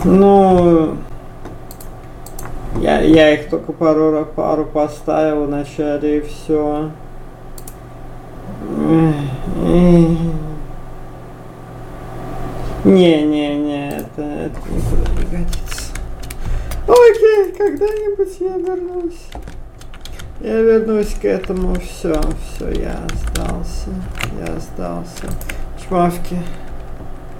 Ну, я их только пару поставил вначале и все. Не, это никуда не годится. Окей, когда-нибудь я вернусь. Я вернусь к этому. Все, я сдался. Чмавки.